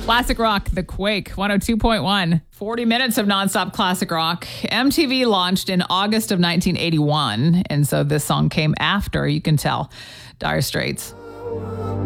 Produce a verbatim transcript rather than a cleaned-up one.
Classic rock, The Quake, one oh two point one. forty minutes of nonstop classic rock. M T V launched in August of nineteen eighty-one, and so this song came after, you can tell, Dire Straits.